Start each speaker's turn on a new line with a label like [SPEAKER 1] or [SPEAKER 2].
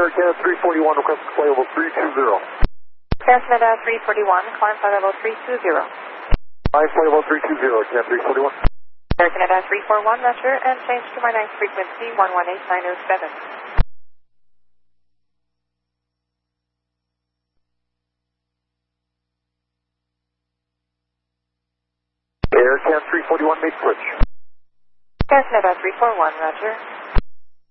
[SPEAKER 1] Air Canada 341, request flight level 320.
[SPEAKER 2] Air Canada 341, climb flight level 320.
[SPEAKER 1] Climb flight level 320, Air Canada 341.
[SPEAKER 2] Air Canada 341, roger, and change to my ninth frequency, 118907.
[SPEAKER 1] Air Canada 341, made switch.
[SPEAKER 2] Air Canada 341, roger.